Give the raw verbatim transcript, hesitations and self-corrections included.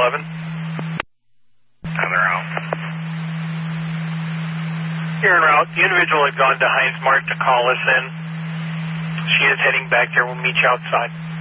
eleven. Another out. You're en route. The individual had gone to Heinz Mart to call us in. She is heading back there. We'll meet you outside.